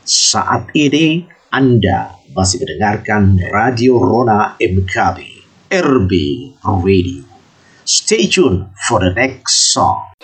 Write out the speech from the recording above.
Saat ini Anda masih mendengarkan Radio Rona MKB, RB Radio. Stay tuned for the next song.